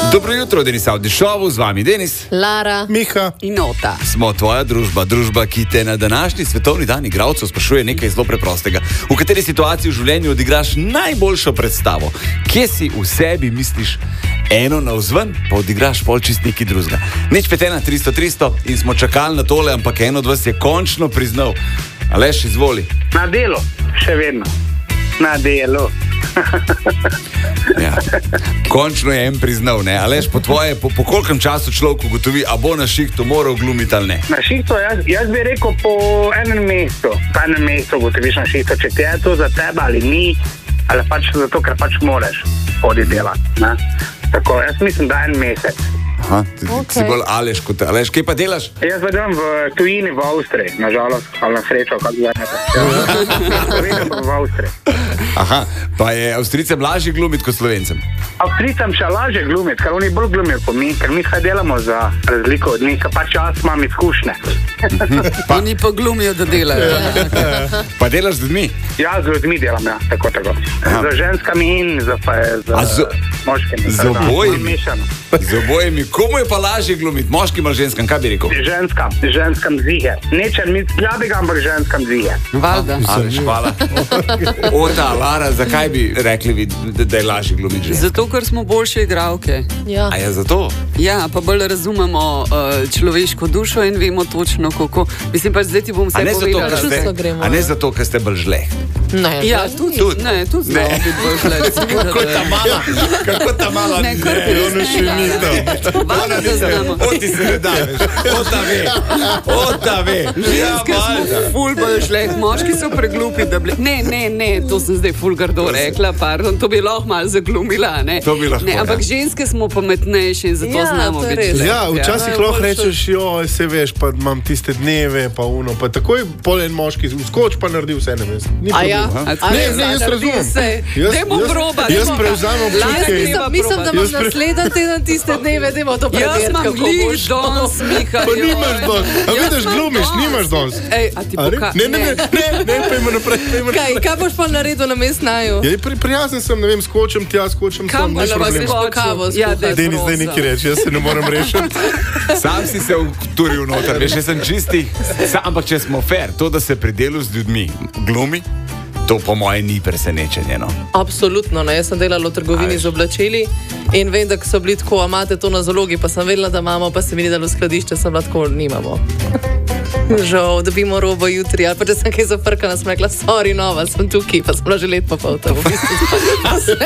Dobro jutro, Denis Avdi Šovu, z vami Denis, Lara, Miha in Ota. Smo tvoja družba, ki te na današnji svetovni dan igralcev sprašuje nekaj zelo preprostega. V kateri situaciji v življenju odigraš najboljšo predstavo? Kje si v sebi misliš eno navzven, pa odigraš pol čist neki drugega? Nič 51300 in smo čakali na tole, ampak eno od vas je končno priznal. Aleš, izvoli. Na delu, še vedno. Na delu. Ja. Končno je en priznal, ne? Aleš, po tvoje, po kolkem času človek ugotovi, a bo na šihtu moral glumiti ali ne? Na šihtu, jaz bi rekel po enem mesecu. Po enem mesecu ugotoviš na šihtu, če ti je to za tebe ali ni, ali pač zato, ker pač moraš hoditi delati. Ne? Tako, jaz mislim, da en mesec. Aha, si bolj Aleš kot Aleš. Kaj pa delaš? Jaz delam v tujini v Avstriji, nažalost, ali na srečo, kako gledate. Vedem pa v Avstriji. Aha, pa je Avstrijcem lažje glumiti kot Slovencem? Avstrijcem še lažje glumiti, ker oni bolj glumijo kot mi, ker mi kaj delamo za razliko od njih, pač jaz imam izkušnje. Oni pa glumijo, da delajo. Pa delaš z ljudmi? Ja, z ljudmi delam, ja, tako. Z ženskami in z moškimi. Z obojimi? Z obojimi. Komu je pa lažje glumiti? Moškim ali ženskam? Kaj bi rekel? Ženskam zihe. Nečem mi slabega, ampak ženskam zihe. Valda. Hvala. Ota, Lara, zakaj bi rekli, da je lažje glumiti ženskam? Zato, ker smo boljše igralke. Ja. A je zato? Ja, pa bolj razumemo človeško dušo in vemo točno, kako. Mislim pa, zdaj ti bom vse povedala. A ne zato, ker ste bolj žleh? Ne, ja, tudi znamo biti bolj žleh. Kako ta mala? Ne, ono še ni to. Valda, da znamo. Oti se ne daš. Ota ve. Ženske smo ful bolj žleh, moški so preglupi, da bi... Ne, to sem zdaj ful grdo rekla, pardon, to bi lahko malo zaglumila, ne? To bi lahko, ampak ženske smo pametnejše in zato znamo biti žleh. Ja, včasih lahko rečeš, se veš, pa imam tiste dneve, pa uno, pa takoj pol en moški vskoč, pa naredi vse na mestu. Ne, jaz razumem. Dajmo probati. Jaz prevzamem občutke. Mislim, da imaš naslednji teden tiste dneve, dajmo to preveriti. Jaz imam glih danes, Miha. Pa nimaš danes. A vidiš, glumiš, nimaš danes. Ej, a ti Ne, pojmo naprej. Kaj boš pa naredil na mest naju? Ja, prijazen sem, ne vem, skočem tja, skočem tam, nič problem. Denis, zdaj neki reči, jaz se ne moram rešiti. Sam si se vturil noter, veš, jaz sem čistih. Ampak če smo fair, to, da se pri delu z ljudmi glumi, to po moje ni presenečenje, no? Absolutno, ne. Jaz sem delala v trgovini z oblačili in vem, da so bili tako, a imate to na zalogi, pa sem vedela, da imamo, pa se mi ni dalo v skladišče, sem bila tako, nimamo. Žal, dobimo robo jutri, ali pa če sem kaj zafrkana, sem rekla, sorry, nova, sem tukaj, pa sem bila že let pa pol tam, v bistvu.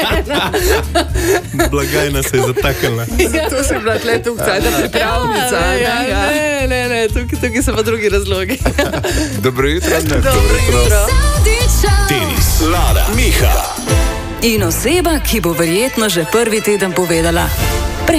Blagajna se je zataknila. Zato sem bila tle tukaj, da pripravnica. Ne, tukaj so pa drugi razlogi. Dobro jutro. Dobro jutro. Denis, Lara, Miha. In oseba, ki bo verjetno že prvi teden povedala: